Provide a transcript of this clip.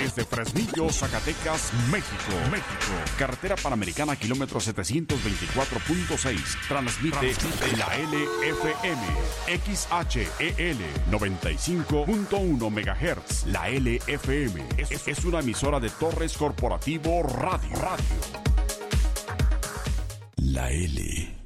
Desde Fresnillo, Zacatecas, México. Carretera Panamericana, kilómetro 724.6. Transmite la LFM. XHEL 95.1 MHz. La LFM es una emisora de Torres Corporativo Radio. La L